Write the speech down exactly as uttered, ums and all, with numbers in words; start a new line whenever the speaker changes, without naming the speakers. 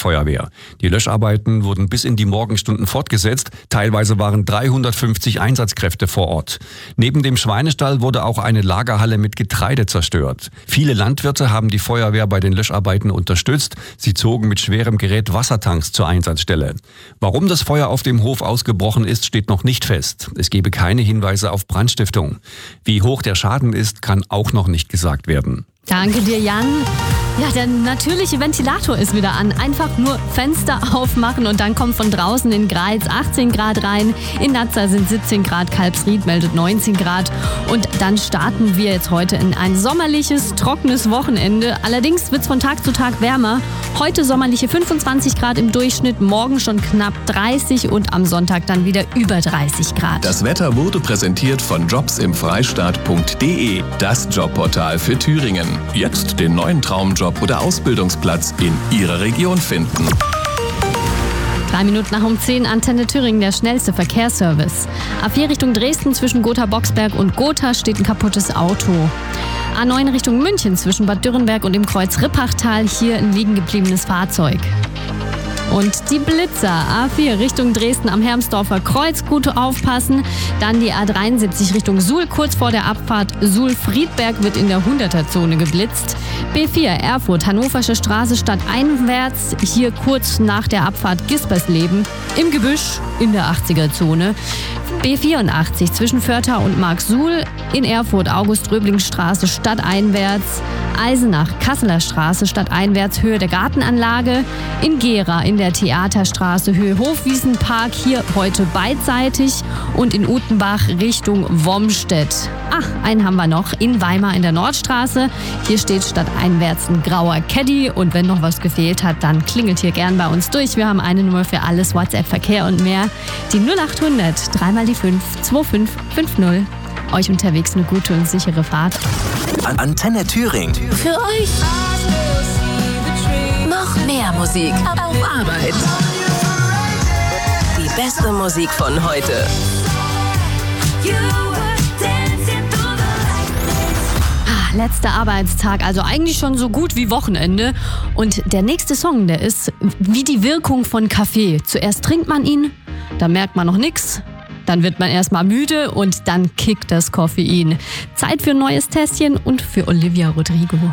Feuerwehr. Die Löscharbeiten wurden bis in die Morgenstunden fortgesetzt. Teilweise waren dreihundertfünfzig Einsatzkräfte vor Ort. Neben dem Schweinestall wurde auch eine Lagerhalle mit Getreide zerstört. Viele Landwirte haben die Feuerwehr bei den Löscharbeiten unterstützt. Sie zogen mit schwerem Gerät Wassertanks zur Einsatzstelle. Warum das Feuer auf dem Hof ausgebrochen ist, steht noch nicht fest. Es gebe keine Hinweise auf Brandstiftung. Wie hoch der Schaden ist, kann auch noch nicht gesagt werden.
Danke dir, Jan. Ja, der natürliche Ventilator ist wieder an. Einfach nur Fenster aufmachen und dann kommt von draußen in Greiz achtzehn Grad rein. In Nazza sind siebzehn Grad, Kalbsried meldet neunzehn Grad. Und dann starten wir jetzt heute in ein sommerliches, trockenes Wochenende. Allerdings wird es von Tag zu Tag wärmer. Heute sommerliche fünfundzwanzig Grad im Durchschnitt, morgen schon knapp dreißig und am Sonntag dann wieder über dreißig Grad.
Das Wetter wurde präsentiert von jobs im freistaat punkt de, das Jobportal für Thüringen. Jetzt den neuen Traumjob oder Ausbildungsplatz in Ihrer Region finden.
Drei Minuten nach um zehn, Antenne Thüringen, der schnellste Verkehrsservice. A vier Richtung Dresden zwischen Gotha-Boxberg und Gotha steht ein kaputtes Auto. A neun Richtung München zwischen Bad Dürrenberg und dem Kreuz Rippachtal, hier ein liegen gebliebenes Fahrzeug. Und die Blitzer, A vier Richtung Dresden am Hermsdorfer Kreuz, gut aufpassen. Dann die A dreiundsiebzig Richtung Suhl, kurz vor der Abfahrt Suhl-Friedberg wird in der hunderter-Zone geblitzt. B vier Erfurt, Hannoversche Straße stadteinwärts, hier kurz nach der Abfahrt Gispersleben, im Gebüsch in der achtziger-Zone. B vierundachtzig zwischen Vörtha und Marksuhl, in Erfurt August-Röbling-Straße stadteinwärts, Eisenach Kasseler Straße stadteinwärts Höhe der Gartenanlage, in Gera in der Theaterstraße Höhe Hofwiesenpark, hier heute beidseitig und in Utenbach Richtung Womstedt. Ach, einen haben wir noch, in Weimar in der Nordstraße, hier steht stadteinwärts ein grauer Caddy und wenn noch was gefehlt hat, dann klingelt hier gern bei uns durch. Wir haben eine Nummer für alles, WhatsApp, Verkehr und mehr, die null achthundert, dreimal die fünf, zwei fünf fünf null. Euch unterwegs eine gute und sichere Fahrt.
Antenne Thüringen.
Für euch noch mehr Musik auf Arbeit. Die beste Musik von heute.
Ah, letzter Arbeitstag, also eigentlich schon so gut wie Wochenende. Und der nächste Song, der ist wie die Wirkung von Kaffee. Zuerst trinkt man ihn, dann merkt man noch nichts. Dann wird man erstmal müde und dann kickt das Koffein. Zeit für ein neues Tässchen und für Olivia Rodrigo.